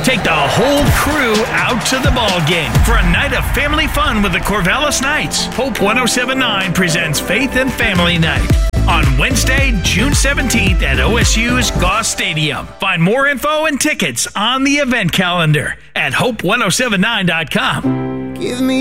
Take the whole crew out to the ball game for a night of family fun with the Corvallis Knights. Hope 1079 presents Faith and Family Night on Wednesday, June 17th at OSU's Goss Stadium. Find more info and tickets on the event calendar at hope1079.com. Give me